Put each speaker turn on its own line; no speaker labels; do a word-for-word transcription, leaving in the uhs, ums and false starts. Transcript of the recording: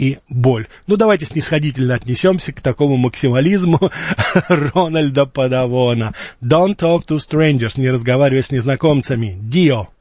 и боль. Ну, давайте снисходительно отнесемся к такому максимализму Рональда Падавона. Don't talk to strangers, не разговаривай с незнакомцами. Dio.